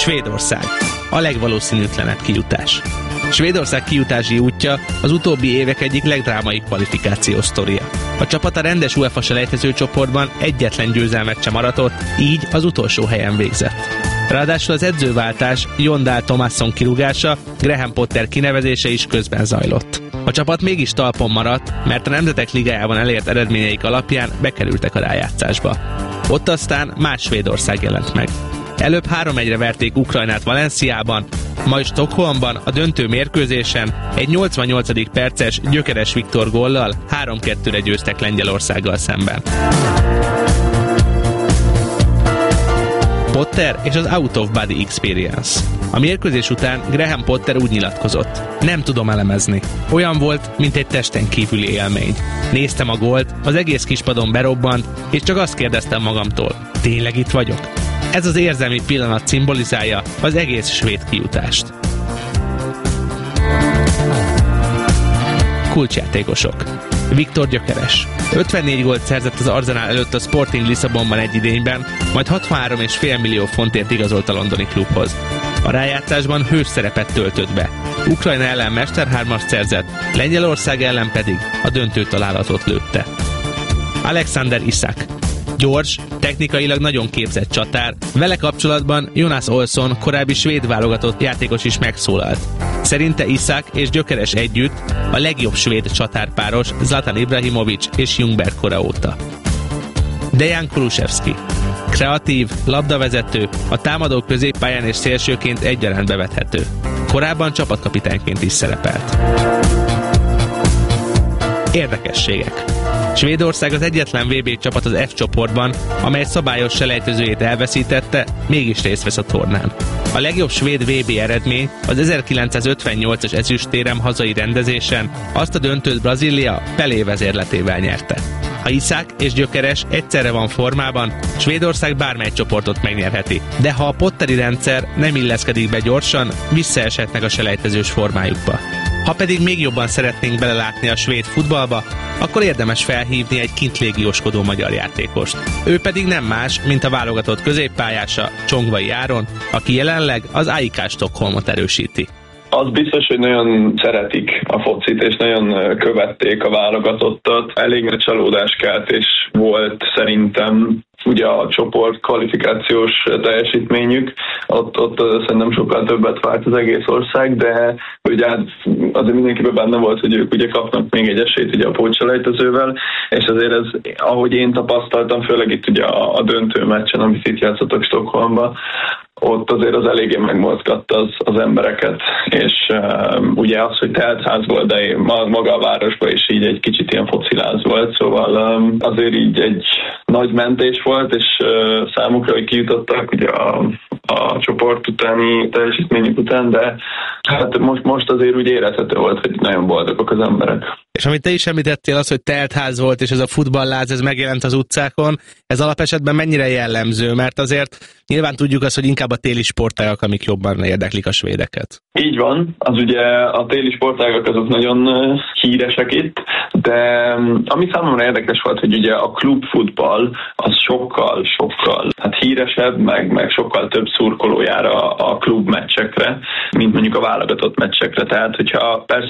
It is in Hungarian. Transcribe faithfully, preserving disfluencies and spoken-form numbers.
Svédország. A legvalószínűtlenebb kijutás. Svédország kijutási útja az utóbbi évek egyik legdrámai kvalifikációs sztoria. A csapat a rendes UEFA selejtező csoportban egyetlen győzelmet sem aratott, így az utolsó helyen végzett. Ráadásul az edzőváltás, Jon Dahl Tomasson kirúgása, Graham Potter kinevezése is közben zajlott. A csapat mégis talpon maradt, mert a Nemzetek Ligájában elért eredményeik alapján bekerültek a rájátszásba. Ott aztán más Svédország jelent meg. Előbb három egyre verték Ukrajnát Valenciában, majd Stockholmban a döntő mérkőzésen egy nyolcvannyolcadik perces Gyökeres Viktor góllal három kettőre győztek Lengyelországgal szemben. Potter és az Out of Body Experience. A mérkőzés után Graham Potter úgy nyilatkozott: nem tudom elemezni. Olyan volt, mint egy testen kívüli élmény. Néztem a gólt, az egész kispadon berobbant, és csak azt kérdeztem magamtól: tényleg itt vagyok? Ez az érzelmi pillanat szimbolizálja az egész svéd kijutást. Kulcsjátékosok. Viktor Gyökeres. ötvennégy gólt szerzett az Arsenal előtt a Sporting Lisszabonban egy idényben, majd hatvanhárom egész öt millió fontért igazolt a londoni klubhoz. A rájátszásban hős szerepet töltött be. Ukrajna ellen mesterhármast szerzett, Lengyelország ellen pedig a döntő találatot lőtte. Alexander Isak. Gyors, technikailag nagyon képzett csatár, vele kapcsolatban Jonas Olsson, korábbi svéd válogatott játékos is megszólalt. Szerinte Isak és Gyökeres együtt a legjobb svéd csatárpáros Zlatan Ibrahimovic és Ljungberg kora óta. Dejan Kulusevski. Kreatív, labdavezető, a támadó középpályán és szélsőként egyaránt bevethető. Korábban csapatkapitányként is szerepelt. Érdekességek. Svédország az egyetlen vé bé csapat az F csoportban, amely szabályos selejtezőjét elveszítette, mégis részt vesz a tornán. A legjobb svéd vé bé eredmény az ezerkilencszázötvennyolcas ezüstérem hazai rendezésen, azt a döntőt Brazília Pelé vezérletével nyerte. Ha Isak és Gyökeres egyszerre van formában, Svédország bármely csoportot megnyerheti, de ha a potteri rendszer nem illeszkedik be gyorsan, visszaeshetnek a selejtezős formájukba. Ha pedig még jobban szeretnénk belelátni a svéd futballba, akkor érdemes felhívni egy kint légióskodó magyar játékost. Ő pedig nem más, mint a válogatott középpályása, Csongvai Áron, aki jelenleg az á i ká Stockholmot erősíti. Az biztos, hogy nagyon szeretik a focit, és nagyon követték a válogatottat. Elég nagy csalódáskeltés volt szerintem ugye a csoport kvalifikációs teljesítményük. Ott, ott szerintem sokkal többet várt az egész ország, de ugye azért mindenkiben benne volt, hogy ők ugye kapnak még egy esélyt ugye a pótselejtezővel, és azért ez, ahogy én tapasztaltam, főleg itt ugye a, a döntő meccsen, amit itt játszottak Stockholmba, ott azért az eléggé megmozgatta az, az embereket, és uh, ugye az, hogy teltház volt, de maga a városban is így egy kicsit ilyen fociláz volt, szóval um, azért így egy nagy mentés volt, és uh, számukra, hogy kijutottak ugye a, a csoport utáni teljesítményük után, de hát most, most azért úgy érezhető volt, hogy nagyon boldogok az emberek. És amit te is említettél, az, hogy teltház volt, és ez a futballláz, ez megjelent az utcákon, ez alapesetben mennyire jellemző, mert azért nyilván tudjuk azt, hogy inkább a téli sportágak, amik jobban érdeklik a svédeket. Így van, az ugye a téli sportágak azok nagyon híresek itt, de ami számomra érdekes volt, hogy ugye a klubfutball az sokkal, sokkal hát híresebb, meg, meg sokkal több szurkolójára a klubmeccsekre, mint mondjuk a válogatott meccsekre. Tehát, hogyha persze